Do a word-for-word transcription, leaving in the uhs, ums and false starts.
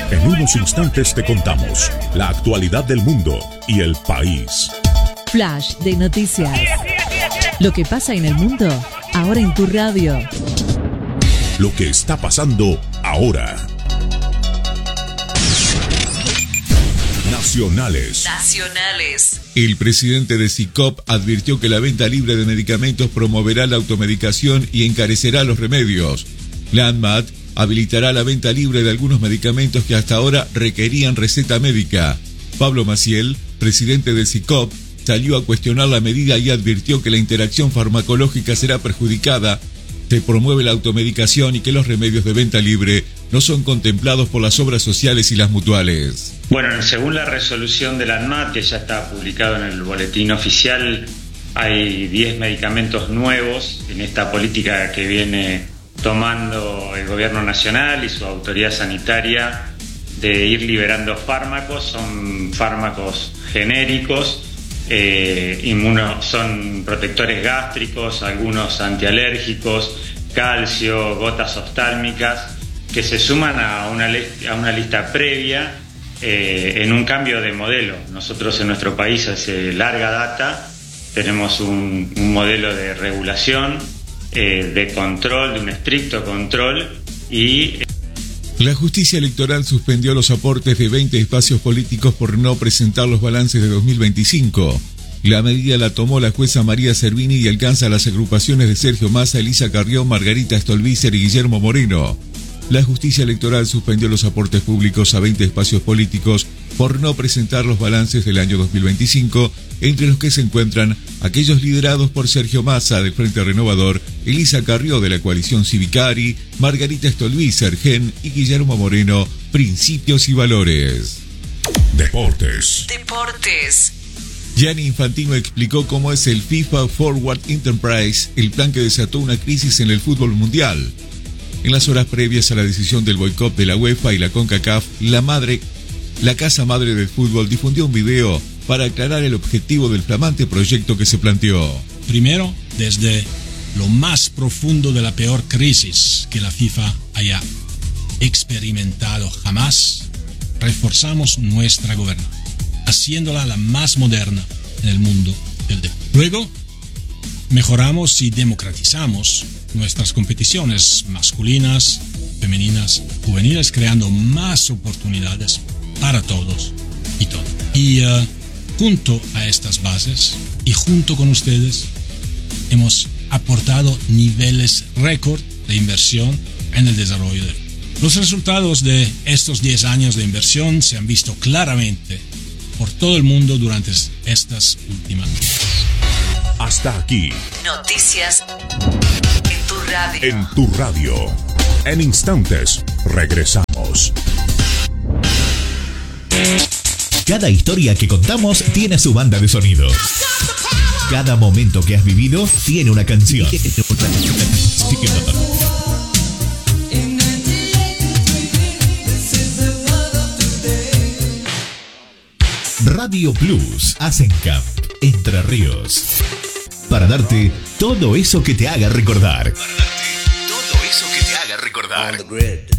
En unos instantes te contamos la actualidad del mundo y el país. Flash de noticias. Lo que pasa en el mundo, ahora en tu radio. Lo que está pasando ahora. Nacionales. Nacionales. El presidente de SICOP advirtió que la venta libre de medicamentos promoverá la automedicación y encarecerá los remedios. La ANMAT habilitará la venta libre de algunos medicamentos que hasta ahora requerían receta médica. Pablo Maciel, presidente de SICOP, salió a cuestionar la medida y advirtió que la interacción farmacológica será perjudicada. Se promueve la automedicación y que los remedios de venta libre no son contemplados por las obras sociales y las mutuales. Bueno, según la resolución de la ANMAT, que ya está publicado en el boletín oficial, hay diez medicamentos nuevos en esta política que viene tomando el gobierno nacional y su autoridad sanitaria de ir liberando fármacos. Son fármacos genéricos, eh, inmuno, son protectores gástricos, algunos antialérgicos, calcio, gotas oftálmicas, que se suman a una, a una lista previa eh, en un cambio de modelo. Nosotros en nuestro país hace larga data tenemos un, un modelo de regulación, eh, de control, de un estricto control y... La justicia electoral suspendió los aportes de veinte espacios políticos por no presentar los balances de dos mil veinticinco. La medida la tomó la jueza María Servini y alcanza a las agrupaciones de Sergio Massa, Elisa Carrió, Margarita Stolbizer y Guillermo Moreno. La justicia electoral suspendió los aportes públicos a veinte espacios políticos por no presentar los balances del año dos mil veinticinco, entre los que se encuentran aquellos liderados por Sergio Massa del Frente Renovador, Elisa Carrió de la coalición Civicari, Margarita Stolbizer, G E N y Guillermo Moreno, Principios y Valores. Deportes. Deportes. Gianni Infantino explicó cómo es el FIFA Forward Enterprise, el plan que desató una crisis en el fútbol mundial. En las horas previas a la decisión del boicot de la UEFA y la CONCACAF, la madre, la casa madre del fútbol difundió un video para aclarar el objetivo del flamante proyecto que se planteó. Primero, desde lo más profundo de la peor crisis que la FIFA haya experimentado jamás, reforzamos nuestra gobernanza, haciéndola la más moderna en el mundo del deporte. Luego, mejoramos y democratizamos nuestras competiciones masculinas, femeninas, juveniles, creando más oportunidades para todos y todas. Y uh, junto a estas bases y junto con ustedes hemos aportado niveles récord de inversión en el desarrollo del fútbol. Los resultados de estos diez años de inversión se han visto claramente por todo el mundo durante estas últimas décadas. Hasta aquí. Noticias en tu radio. En tu radio. En instantes regresamos. Cada historia que contamos tiene su banda de sonido. Cada momento que has vivido tiene una canción. Radio Plus, Asencamp, Entre Ríos. Para darte todo eso que te haga recordar. Para darte todo eso que te haga recordar.